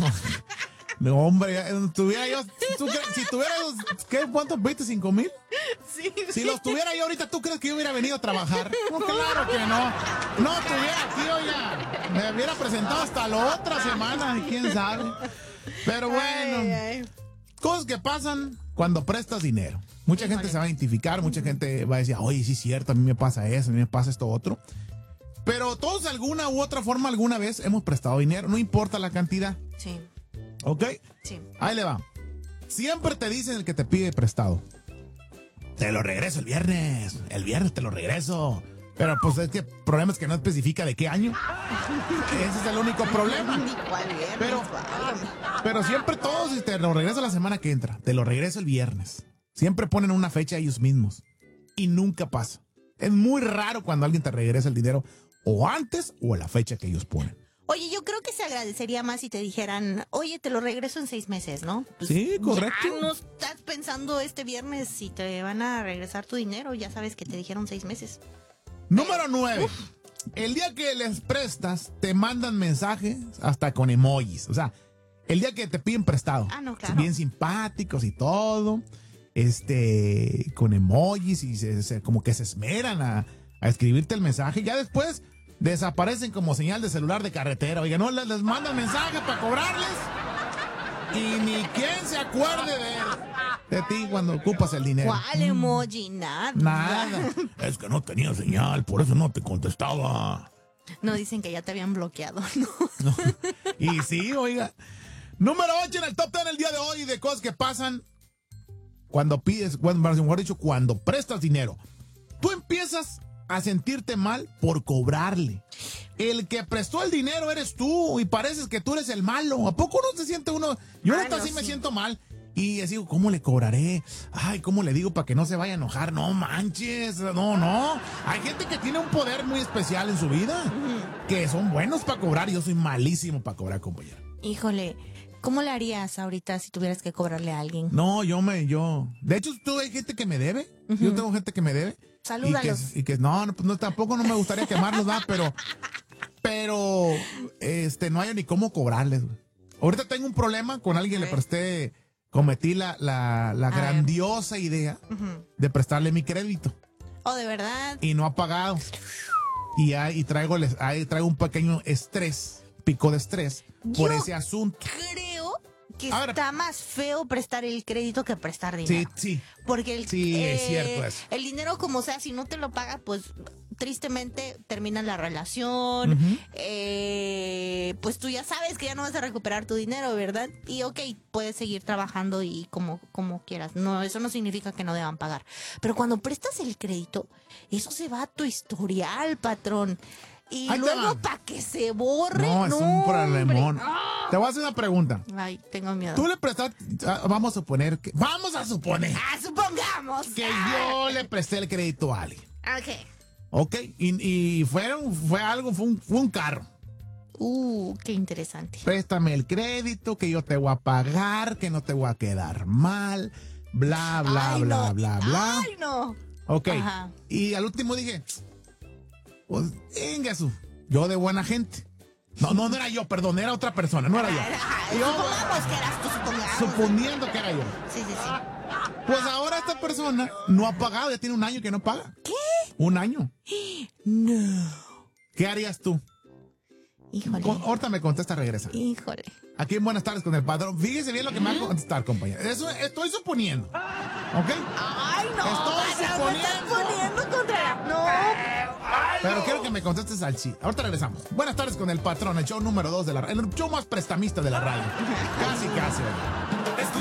No, hombre, tuviera yo, si tuviera, ¿cuántos? ¿25,000? Sí. Si los tuviera yo ahorita, ¿tú crees que yo hubiera venido a trabajar? No, claro que no. No estuviera aquí, oiga. Me hubiera presentado hasta la otra semana, y quién sabe. Pero bueno, cosas que pasan cuando prestas dinero. Mucha gente se va a identificar, mucha gente va a decir, oye, sí es cierto, a mí me pasa eso, a mí me pasa esto otro. Pero todos de alguna u otra forma alguna vez hemos prestado dinero, no importa la cantidad. Sí. ¿Ok? Sí. Ahí le va. Siempre te dicen el que te pide prestado: te lo regreso el viernes te lo regreso. Pero pues es que el problema es que no especifica de qué año. Ese es el único problema. Ni cuál viernes, pero siempre todos te lo regreso la semana que entra, te lo regreso el viernes. Siempre ponen una fecha ellos mismos y nunca pasa. Es muy raro cuando alguien te regresa el dinero o antes o a la fecha que ellos ponen. Oye, yo creo que se agradecería más si te dijeran, oye, te lo regreso en 6 meses, ¿no? Pues sí, correcto. Ya no estás pensando este viernes si te van a regresar tu dinero, ya sabes que te dijeron 6 meses. Número 9. El día que les prestas, te mandan mensajes hasta con emojis. O sea, el día que te piden prestado. Ah, no, claro. Bien simpáticos y todo. Con emojis y como que se esmeran a escribirte el mensaje. Ya después desaparecen como señal de celular de carretera. Oiga, no les mandan mensaje para cobrarles. Y ni quien se acuerde de ti cuando ocupas el dinero. ¿Cuál emoji? Nada. Nada. Es que no tenía señal, por eso no te contestaba. No, dicen que ya te habían bloqueado, ¿no? No. Y sí, oiga. Número 8 en el top 10 el día de hoy de cosas que pasan cuando pides, mejor dicho, cuando prestas dinero. Tú empiezas a sentirte mal por cobrarle. El que prestó el dinero eres tú y pareces que tú eres el malo. ¿A poco no se siente uno? Yo ahorita sí me siento mal. Y digo, ¿cómo le cobraré? Ay, ¿cómo le digo para que no se vaya a enojar? No manches, no. Hay gente que tiene un poder muy especial en su vida, que son buenos para cobrar. Yo soy malísimo para cobrar, compañero. Híjole, ¿cómo le harías ahorita si tuvieras que cobrarle a alguien? No, de hecho, tú hay gente que me debe. Yo tengo gente que me debe. Salúdalos. Y que no, tampoco no me gustaría quemarlos, ¿verdad? Pero no hay ni cómo cobrarles, güey. Ahorita tengo un problema con alguien, le presté. Cometí la grandiosa idea de prestarle mi crédito. Oh, ¿de verdad? Y no ha pagado. Y traigo un pequeño pico de estrés por ese asunto. Creo que está más feo prestar el crédito que prestar dinero. Sí. Porque es cierto eso. El dinero, como sea, si no te lo paga, pues tristemente termina la relación. Pues tú ya sabes que ya no vas a recuperar tu dinero, ¿verdad? Y puedes seguir trabajando y como quieras. No, eso no significa que no deban pagar. Pero cuando prestas el crédito, eso se va a tu historial, patrón. Y ahí luego para que se borre. No, es un problemón. Te voy a hacer una pregunta. Ay, tengo miedo. Tú le prestaste, vamos a suponer. Supongamos que yo le presté el crédito a alguien. Ok. Y fue un carro. Qué interesante. Préstame el crédito, que yo te voy a pagar, que no te voy a quedar mal, bla, bla, bla. ¡Ay, no! Ok. Ajá. Y al último dije, pues, yo de buena gente. No era yo, perdón, era otra persona, no era yo. Supongamos que eras tú, suponiendo que era yo. Sí. Pues ahora esta persona no ha pagado, ya tiene un año que no paga. ¿Qué? Un año. No. ¿Qué harías tú? Híjole. Ahorita me contesta, regresa. Híjole. Aquí en Buenas Tardes con el Patrón. Fíjese bien lo que me va a contestar, compañero. Eso estoy suponiendo. ¿Ok? Ay, no. Estoy suponiendo. Me estás poniendo contra... No. Pero quiero que me contestes al sí. Ahorita regresamos. Buenas tardes con el Patrón, el show número 2 el show más prestamista de la radio. Casi.